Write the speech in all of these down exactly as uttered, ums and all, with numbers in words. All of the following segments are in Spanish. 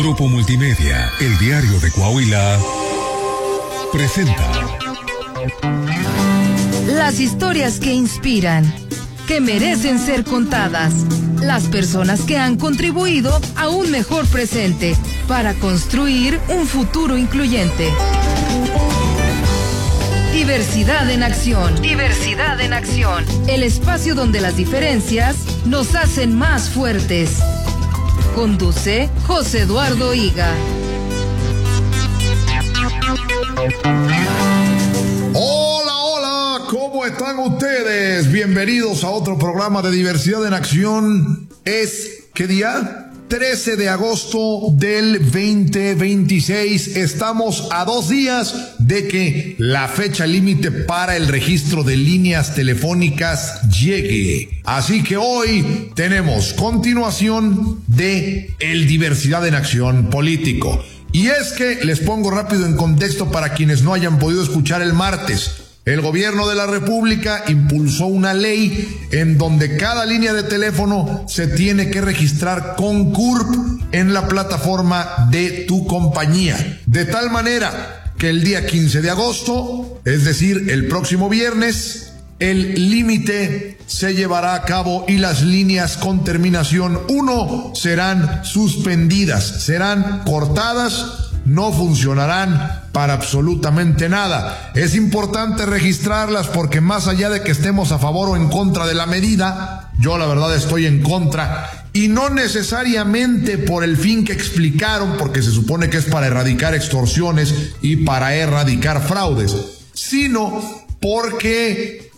Grupo Multimedia, el diario de Coahuila, presenta las historias que inspiran, que merecen ser contadas, las personas que han contribuido a un mejor presente para construir un futuro incluyente. Diversidad en acción. Diversidad en acción. El espacio donde las diferencias nos hacen más fuertes. Conduce José Eduardo Higa. Hola, hola, ¿cómo están ustedes? Bienvenidos a otro programa de Diversidad en Acción. Es, ¿qué día? trece de agosto del veinte veintiséis. Estamos a dos días de que la fecha límite para el registro de líneas telefónicas llegue. Así que hoy tenemos continuación de el Diversidad en Acción político. Y es que les pongo rápido en contexto para quienes no hayan podido escuchar el martes. El gobierno de la República impulsó una ley en donde cada línea de teléfono se tiene que registrar con C U R P en la plataforma de tu compañía. De tal manera que el día quince de agosto, es decir, el próximo viernes, el límite se llevará a cabo y las líneas con terminación uno serán suspendidas, serán cortadas. No funcionarán para absolutamente nada. Es importante registrarlas porque más allá de que estemos a favor o en contra de la medida, yo la verdad estoy en contra, y no necesariamente por el fin que explicaron, porque se supone que es para erradicar extorsiones y para erradicar fraudes, sino porque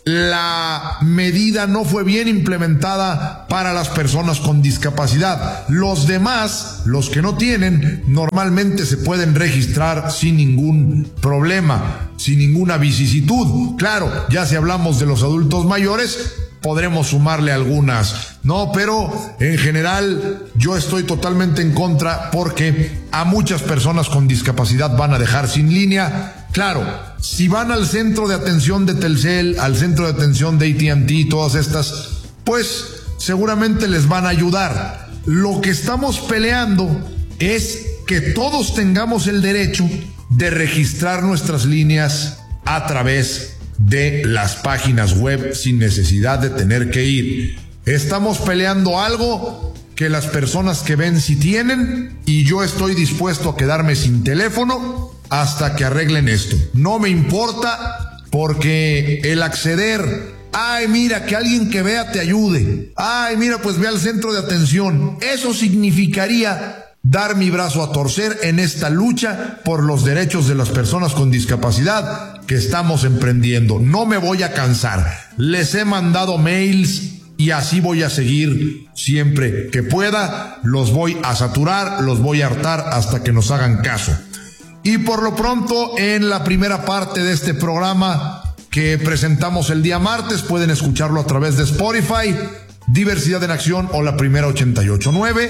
la medida no fue bien implementada para las personas con discapacidad. Los demás, los que no tienen, normalmente se pueden registrar sin ningún problema, sin ninguna vicisitud. Claro, ya si hablamos de los adultos mayores, podremos sumarle algunas, no, pero en general yo estoy totalmente en contra porque a muchas personas con discapacidad van a dejar sin línea. Claro, si van al centro de atención de Telcel, al centro de atención de A T and T, todas estas, pues seguramente les van a ayudar. Lo que estamos peleando es que todos tengamos el derecho de registrar nuestras líneas a través de las páginas web sin necesidad de tener que ir. Estamos peleando algo que las personas que ven sí tienen, y yo estoy dispuesto a quedarme sin teléfono hasta que arreglen esto. No me importa, porque el acceder, ay, mira, que alguien que vea te ayude, ay, mira, pues ve al centro de atención, eso significaría dar mi brazo a torcer en esta lucha por los derechos de las personas con discapacidad que estamos emprendiendo. No me voy a cansar. Les he mandado mails y así voy a seguir siempre que pueda. Los voy a saturar, los voy a hartar hasta que nos hagan caso. Y por lo pronto, en la primera parte de este programa que presentamos el día martes, pueden escucharlo a través de Spotify, Diversidad en Acción o la primera ochenta y ocho punto nueve.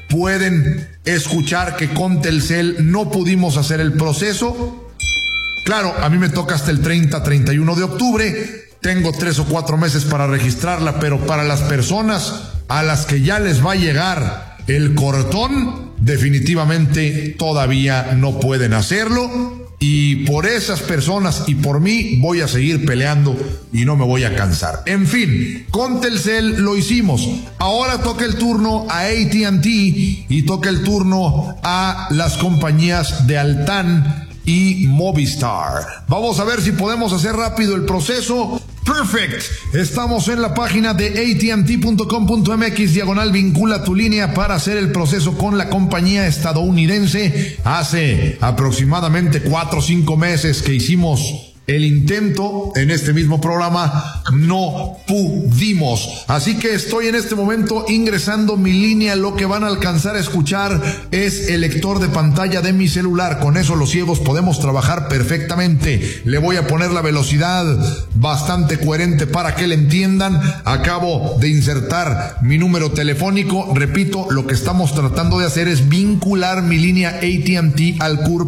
Pueden escuchar que con Telcel no pudimos hacer el proceso. Claro, a mí me toca hasta el treinta, treinta y uno de octubre. Tengo tres o cuatro meses para registrarla, pero para las personas a las que ya les va a llegar el cortón, definitivamente todavía no pueden hacerlo. Y por esas personas y por mí voy a seguir peleando y no me voy a cansar. En fin, con Telcel lo hicimos. Ahora toca el turno a A T and T y toca el turno a las compañías de Altán y Movistar. Vamos a ver si podemos hacer rápido el proceso. Perfect. Estamos en la página de A T and T punto com punto M X diagonal vincula tu línea para hacer el proceso con la compañía estadounidense. Hace aproximadamente cuatro o cinco meses que hicimos el intento en este mismo programa, no pudimos. Así que estoy en este momento ingresando mi línea. Lo que van a alcanzar a escuchar es el lector de pantalla de mi celular. Con eso los ciegos podemos trabajar perfectamente. Le voy a poner la velocidad bastante coherente para que le entiendan. Acabo de insertar mi número telefónico. Repito, lo que estamos tratando de hacer es vincular mi línea A T and T al C U R P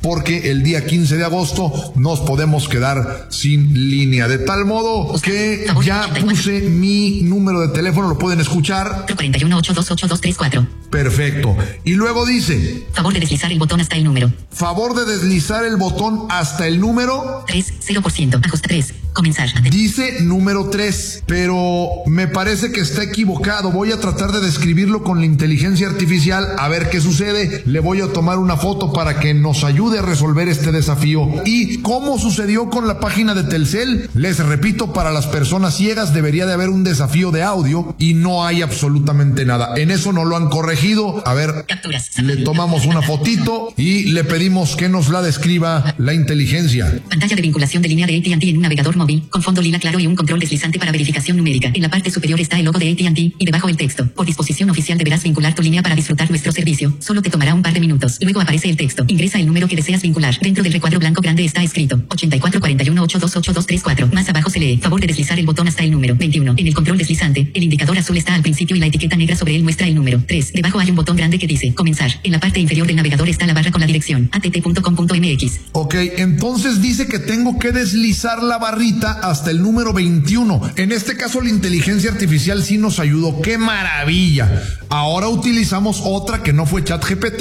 porque el día quince de agosto nos podemos quedar sin línea. De tal modo que ya puse mi número de teléfono, lo pueden escuchar. cuarenta y uno, ochenta y dos, ochenta y dos, treinta y cuatro. Perfecto. Y luego dice: Favor de deslizar el botón hasta el número. Favor de deslizar el botón hasta el número tres, cero por ciento. Ajusta tres. Comenzar. Dice número tres, pero me parece que está equivocado. Voy a tratar de describirlo con la inteligencia artificial a ver qué sucede. Le voy a tomar una foto para que nos ayude a resolver este desafío. Y como sucedió con la página de Telcel, les repito, para las personas ciegas debería de haber un desafío de audio y no hay absolutamente nada. En eso no lo han corregido. A ver, Capturas. le tomamos una fotito y le pedimos que nos la describa la inteligencia. Pantalla de vinculación de línea de A T and T en un navegador móvil, con fondo lila claro y un control deslizante para verificación numérica. En la parte superior está el logo de A T and T y debajo el texto: por disposición oficial deberás vincular tu línea para disfrutar nuestro servicio. Solo te tomará un par de minutos. Luego aparece el texto: ingresa el número que deseas vincular. Dentro del recuadro blanco grande está escrito ochenta y cuatro, cuarenta y uno, ochenta y dos, ochenta y dos, treinta y cuatro. Más abajo se lee: favor de deslizar el botón hasta el número veintiuno. En el control deslizante, el indicador azul está al principio y la etiqueta negra sobre él muestra el número tres. Debajo hay un botón grande que dice comenzar. En la parte inferior del navegador está la barra con la dirección a t t punto com punto m x. Ok, entonces dice que tengo que deslizar la barrita hasta el número veintiuno. En este caso la inteligencia artificial sí nos ayudó. ¡Qué maravilla! Ahora utilizamos otra que no fue ChatGPT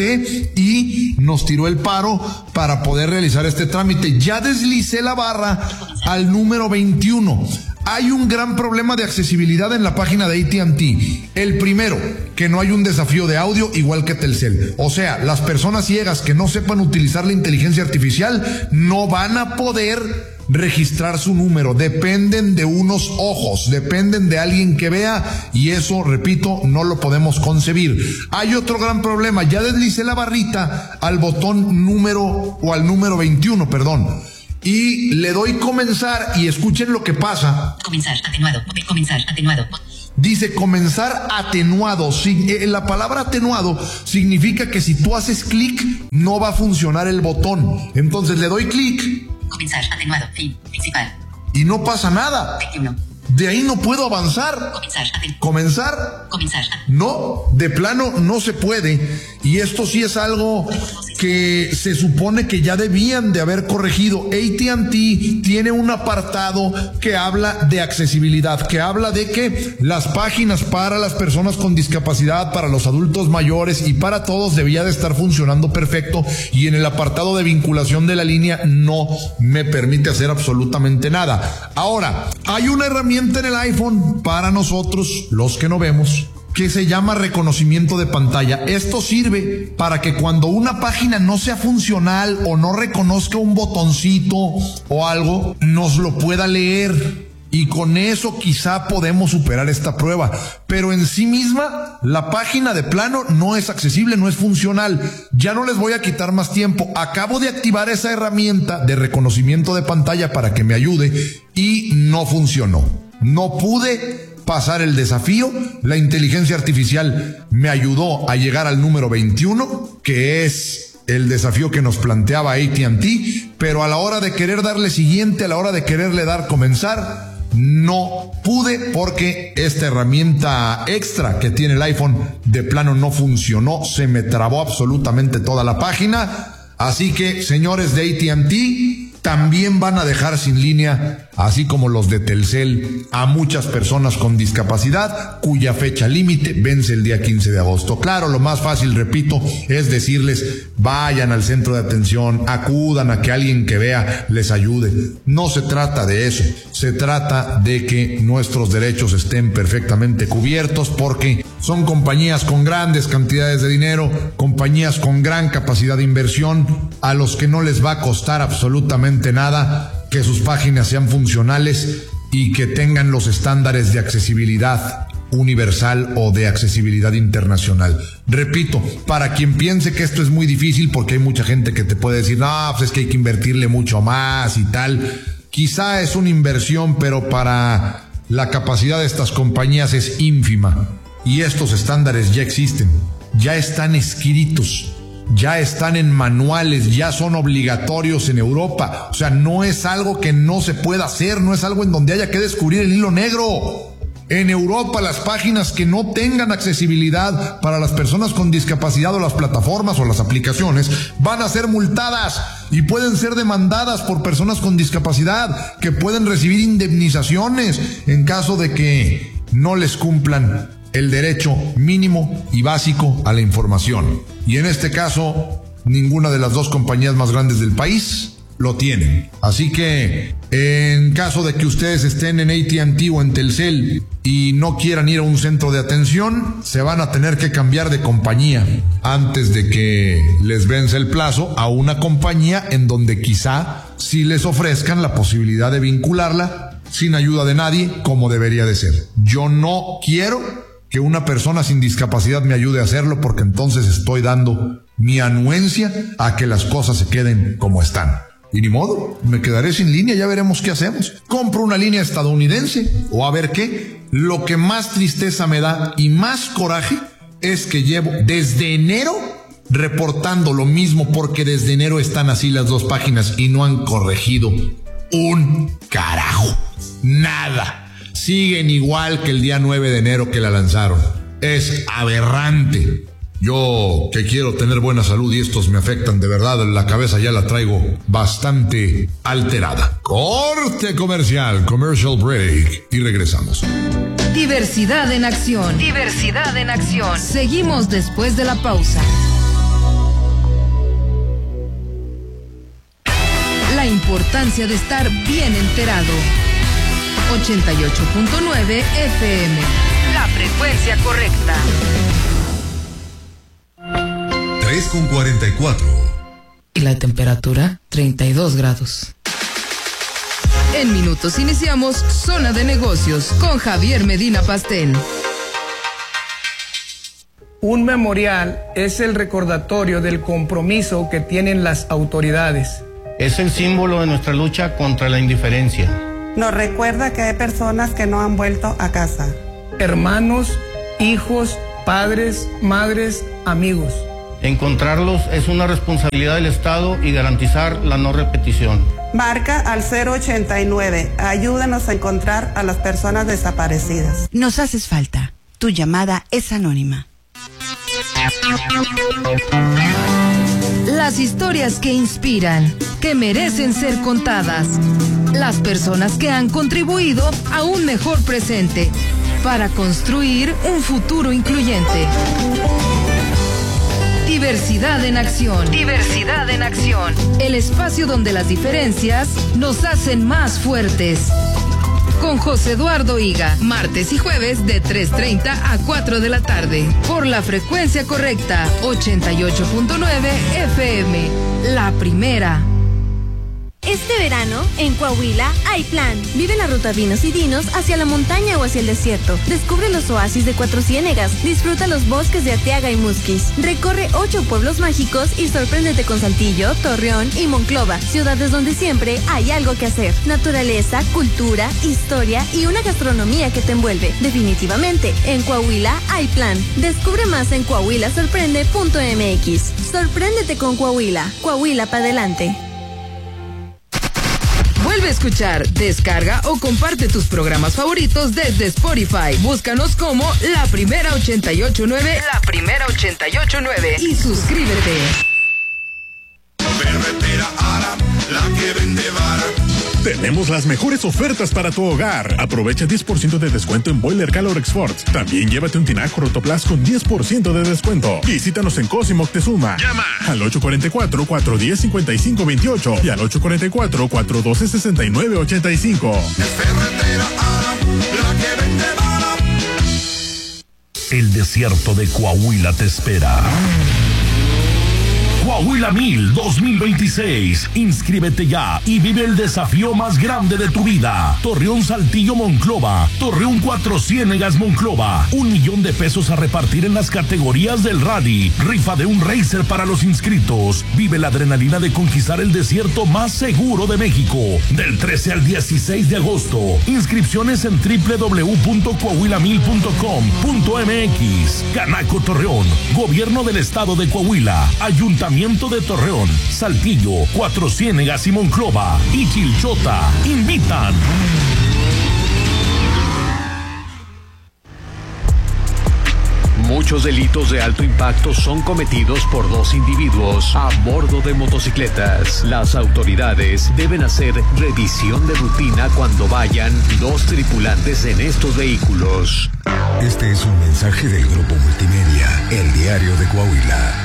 y nos tiró el paro para poder realizar este trámite. Ya deslicé la barra al número veintiuno. Hay un gran problema de accesibilidad en la página de A T and T. El primero, que no hay un desafío de audio igual que Telcel. O sea, las personas ciegas que no sepan utilizar la inteligencia artificial no van a poder registrar su número. Dependen de unos ojos, dependen de alguien que vea, y eso, repito, no lo podemos concebir. Hay otro gran problema. Ya deslicé la barrita al botón número o al número veintiuno, perdón, y le doy comenzar y escuchen lo que pasa. Comenzar, atenuado, comenzar, atenuado. Dice comenzar atenuado. La palabra atenuado significa que si tú haces clic no va a funcionar el botón. Entonces le doy clic. Comenzar, atenuado, fin, principal. Y no pasa nada. veintiuno. De ahí no puedo avanzar. Comenzar, aten- Comenzar. Comenzar. No, de plano no se puede. Y esto sí es algo que se supone que ya debían de haber corregido. A T and T tiene un apartado que habla de accesibilidad, que habla de que las páginas para las personas con discapacidad, para los adultos mayores y para todos debía de estar funcionando perfecto, y en el apartado de vinculación de la línea no me permite hacer absolutamente nada. Ahora, hay una herramienta en el iPhone para nosotros, los que no vemos, que se llama reconocimiento de pantalla. Esto sirve para que cuando una página no sea funcional o no reconozca un botoncito o algo, nos lo pueda leer. Y con eso quizá podemos superar esta prueba. Pero en sí misma, la página de plano no es accesible, no es funcional. Ya no les voy a quitar más tiempo. Acabo de activar esa herramienta de reconocimiento de pantalla para que me ayude y no funcionó. No pude pasar el desafío. La inteligencia artificial me ayudó a llegar al número veintiuno, que es el desafío que nos planteaba A T and T, pero a la hora de querer darle siguiente, a la hora de quererle dar comenzar, no pude porque esta herramienta extra que tiene el iPhone de plano no funcionó. Se me trabó absolutamente toda la página. Así que, señores de A T and T, también van a dejar sin línea, así como los de Telcel, a muchas personas con discapacidad cuya fecha límite vence el día quince de agosto. Claro, lo más fácil, repito, es decirles: vayan al centro de atención, acudan a que alguien que vea les ayude. No se trata de eso, se trata de que nuestros derechos estén perfectamente cubiertos, porque son compañías con grandes cantidades de dinero, compañías con gran capacidad de inversión, a los que no les va a costar absolutamente nada que sus páginas sean funcionales y que tengan los estándares de accesibilidad universal o de accesibilidad internacional. Repito, para quien piense que esto es muy difícil, porque hay mucha gente que te puede decir: no, pues es que hay que invertirle mucho más y tal. Quizá es una inversión, pero para la capacidad de estas compañías es ínfima. Y estos estándares ya existen, ya están escritos, ya están en manuales, ya son obligatorios en Europa. O sea, no es algo que no se pueda hacer, no es algo en donde haya que descubrir el hilo negro. En Europa, las páginas que no tengan accesibilidad para las personas con discapacidad o las plataformas o las aplicaciones van a ser multadas y pueden ser demandadas por personas con discapacidad que pueden recibir indemnizaciones en caso de que no les cumplan el derecho mínimo y básico a la información. Y en este caso, ninguna de las dos compañías más grandes del país lo tienen. Así que, en caso de que ustedes estén en A T and T o en Telcel y no quieran ir a un centro de atención, se van a tener que cambiar de compañía antes de que les vence el plazo a una compañía en donde quizá sí les ofrezcan la posibilidad de vincularla sin ayuda de nadie, como debería de ser. Yo no quiero que una persona sin discapacidad me ayude a hacerlo, porque entonces estoy dando mi anuencia a que las cosas se queden como están. Y ni modo, me quedaré sin línea, ya veremos qué hacemos. Compro una línea estadounidense o a ver qué. Lo que más tristeza me da y más coraje es que llevo desde enero reportando lo mismo, porque desde enero están así las dos páginas y no han corregido un carajo. Nada. Siguen igual que el día nueve de enero que la lanzaron. Es aberrante. Yo que quiero tener buena salud y estos me afectan de verdad, la cabeza ya la traigo bastante alterada. Corte comercial, commercial break, y regresamos. Diversidad en acción. Diversidad en acción. Seguimos después de la pausa. La importancia de estar bien enterado. ochenta y ocho punto nueve F M. La frecuencia correcta. tres con cuarenta y cuatro. Y la temperatura, treinta y dos grados. En minutos iniciamos Zona de Negocios con Javier Medina Pastel. Un memorial es el recordatorio del compromiso que tienen las autoridades. Es el símbolo de nuestra lucha contra la indiferencia. Nos recuerda que hay personas que no han vuelto a casa. Hermanos, hijos, padres, madres, amigos. Encontrarlos es una responsabilidad del Estado y garantizar la no repetición. Marca al cero ochenta y nueve. Ayúdanos a encontrar a las personas desaparecidas. Nos haces falta. Tu llamada es anónima. Las historias que inspiran, que merecen ser contadas. Las personas que han contribuido a un mejor presente para construir un futuro incluyente. Diversidad en acción. Diversidad en acción. El espacio donde las diferencias nos hacen más fuertes. Con José Eduardo Higa, martes y jueves de tres treinta a cuatro de la tarde. Por la frecuencia correcta, ochenta y ocho punto nueve F M. La primera. Este verano, en Coahuila, hay plan. Vive la ruta Vinos y Dinos hacia la montaña o hacia el desierto. Descubre los oasis de Cuatro Ciénegas. Disfruta los bosques de Arteaga y Musquis. Recorre ocho pueblos mágicos y sorpréndete con Saltillo, Torreón y Monclova. Ciudades donde siempre hay algo que hacer. Naturaleza, cultura, historia y una gastronomía que te envuelve. Definitivamente, en Coahuila hay plan. Descubre más en coahuila sorprende punto m x. Sorpréndete con Coahuila. Coahuila para adelante. Vuelve a escuchar, descarga o comparte tus programas favoritos desde Spotify. Búscanos como La Primera ochenta y ocho punto nueve. La Primera ochenta y ocho punto nueve. Y suscríbete. Ferretera Ara, la que vende vara. Tenemos las mejores ofertas para tu hogar. Aprovecha diez por ciento de descuento en Boiler Calor Ford. También llévate un tinaco Rotoplas con diez por ciento de descuento. Visítanos en Cosimo Moctezuma. Llama al ocho cuatro cuatro, cuatro uno cero, cinco cinco dos ocho y al ocho cuatro cuatro, cuatro uno dos, seis nueve ocho cinco. Es Ferretera Ara, la que vende vara. El desierto de Coahuila te espera. Coahuila Mil dos mil veintiséis. Inscríbete ya y vive el desafío más grande de tu vida. Torreón Saltillo Monclova. Torreón Cuatro Ciénegas Monclova. Un millón de pesos a repartir en las categorías del rally. Rifa de un racer para los inscritos. Vive la adrenalina de conquistar el desierto más seguro de México. Del trece al dieciséis de agosto. Inscripciones en doble u doble u doble u punto coahuila mil punto com punto m x. Canaco Torreón. Gobierno del Estado de Coahuila. Ayuntamiento de Torreón, Saltillo, Cuatro Ciénegas y Monclova y Chilchota invitan. Muchos delitos de alto impacto son cometidos por dos individuos a bordo de motocicletas. Las autoridades deben hacer revisión de rutina cuando vayan dos tripulantes en estos vehículos. Este es un mensaje del Grupo Multimedia, El Diario de Coahuila.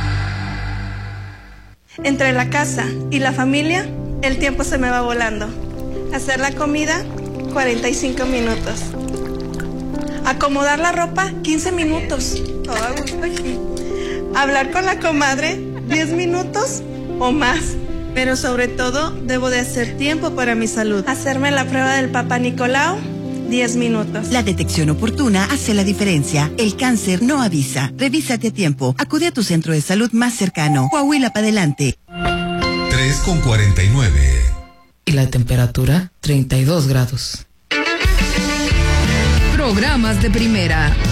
Entre la casa y la familia, el tiempo se me va volando. Hacer la comida, cuarenta y cinco minutos. Acomodar la ropa, quince minutos. Todo a gusto aquí. Hablar con la comadre, diez minutos o más. Pero sobre todo, debo de hacer tiempo para mi salud. Hacerme la prueba del Papá Nicolau, diez minutos. La detección oportuna hace la diferencia. El cáncer no avisa. Revísate a tiempo. Acude a tu centro de salud más cercano. Coahuila para adelante. tres con cuarenta y nueve. Y la temperatura, treinta y dos grados. Programas de primera,